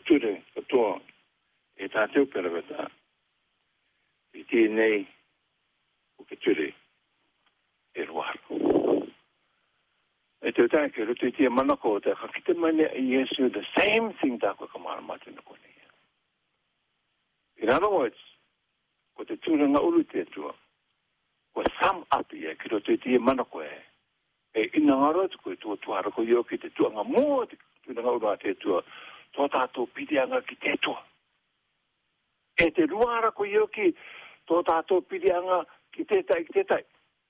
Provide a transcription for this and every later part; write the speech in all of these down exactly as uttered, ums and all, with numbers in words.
ture katoa e tātou peraweta i tēnei o ke ture e ruaro. E te utai ke rutu i tia manako o te kakite mane i Yesu, the same thing tā koe kamara mate na kone ia. In other words, ko te tūranga uru te tua, ko sum up ia ki rutu i tia manako e, e ina ngaro tu koe tua tuara ko io ki te tuanga mua te tūranga uru a te tua, tō tātou pidianga ki te tua. E te ruara ko io ki tō tātou pidianga ki te tai, ki te tai.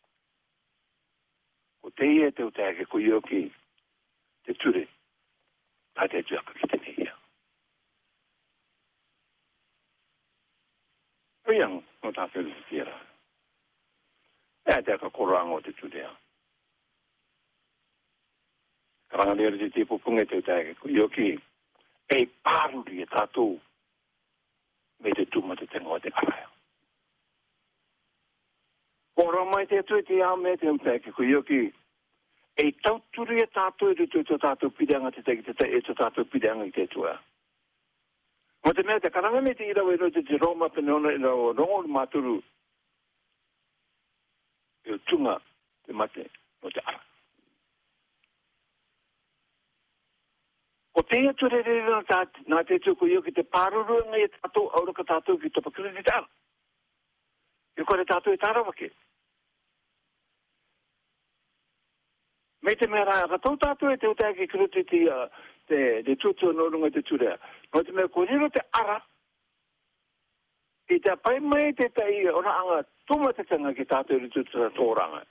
Ko te ia te utake ko io ki te ture, a te tuaka ki te neia. Riang, no tātou ki tira. E te aka koranga o te turea. Karanga lera te te pupunga te utake ko io ki e pāruri e tātou me te tuma te tengo te araya. Ora mai te tui te ao me te mpeke ko io ki e tauturi e tātou e rutu te tātou pideanga te teki te te e te tātou pideanga i te tua. Mo te mea te karanga me te irawa i rote te Roma penona i rao rongo maturu e o tunga te mate no te ara. O te ia ture re re nā te tuku io ki te pāruru ngai e tātou aura ka tātou ki topa kiri te ara. I kore tātou e tāra wake. Me te mea rā, ka tau tātou e te utai ki kiruti te, te, te tutu no runga te turea. No te mea ko riro te ara. I te pai mai te tai ora anga tuma te tanga ki tātou e tutu te tōranga.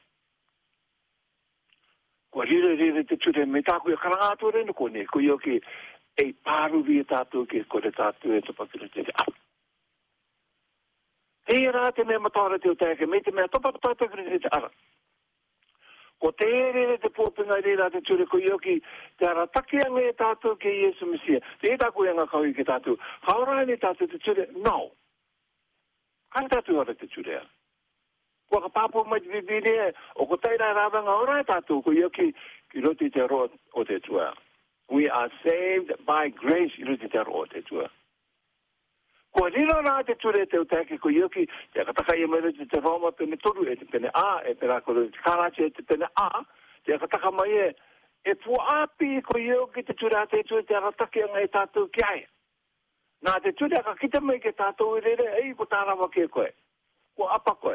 Ko rire rire te ture me tāku e karangātua reno kone, ko io ki e pāruri e tātou ki kore tātou e topa kira te te ara. E rā te mea matara te o tāke, me te mea topa tātou kira te te ara. Ko te rire te pōpinga rira te ture ko io ki te ara takianga e tātou ki Yesu Mesia. Te e tāku e ngā kaui ki tātou. Haora ne tātou te ture? No. Kai tātou ora te ture? Ko ka papo mai te bibine, o ko teira rāwanga ora e tātou, ko io ki, ki roti te roa o te tua. We are saved by grace, i roti te roa o te tua. Ko rira rā te ture te utake, ko io ki, te kataka i mai roti te Roma pene toru e te pene a, e pera ko roti karachi e te pene a, te kataka mai e, e pu api ko io ki te ture a te ture te arataki anga e tātou ki ai. Nā te ture a ka kita mai ke tātou i rere, ei ko tārawa ke koe, ko apa koe.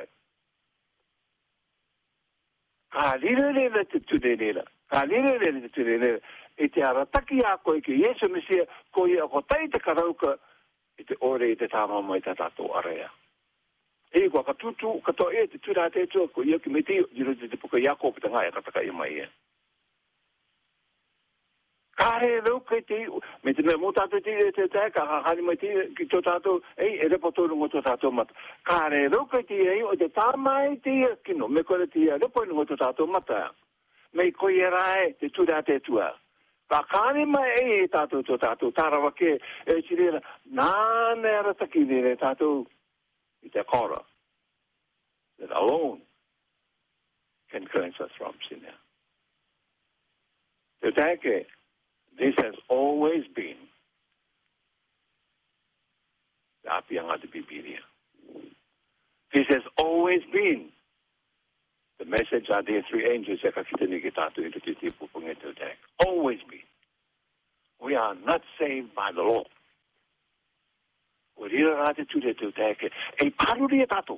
Ka rire rere te ture rere, ka rire rere te ture rere, e te arataki a koe ki Yesu Mesia, ko i a ko tai te karauka, i te ore i te tāmama i te tātou area. E kua ka tutu, ka to e te ture a te tua, ko i a ki me te jiro te te puka iako pita ngai, a kataka i mai e. Ka re rau kai te, me te mea mō tātou te e te te, ka hahani mai te ki tō tātou, ei, e repo tōru ngō tō tātou mata. Ka re rau kai te ei, o te tāmai te e kino, me kore te e repo ngō tō tātou mata. Me koi e rae, te ture a te tua. Ka kāne mai e e tātou tō tātou, tārawa ke, e chirera, nā mea rataki re tātou, i te kora, that alone can cleanse us from sin. Te take, this has always been the apianga de Bibilia. This has always been the message of the three angels. Always been. We are not saved by the law. We are not to take a parody tattoo.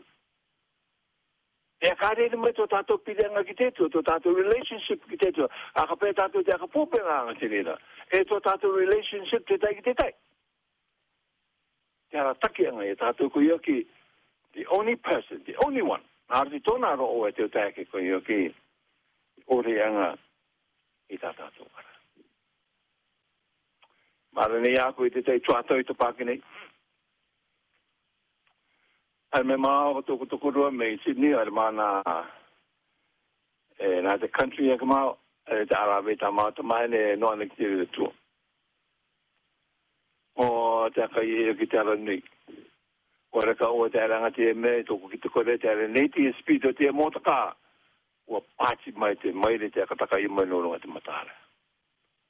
E kare ni mai to tato pidenga ki te to tato relationship ki te to a ka pe tato te ka pope nga te rena e to tato relationship te tai ki te tai te ara taki anga e tato ko yo ki the only person, the only one na arti tona ro o e te tai ki ko yo ki ore anga i ta tato ara mara ne ya ko i te tai tuato i to pakine ai me mao to to ko me Sydney ai mana e na the country e kama e ta arabe ta ma to mai ne no ne ki tu o ta ka ye ki ta ni o ra ka o ta ra ngati me to ko ki to ko re ta ne ti speed te mo ta ka o pachi mai te mai te ka ta ka i mai no no te matara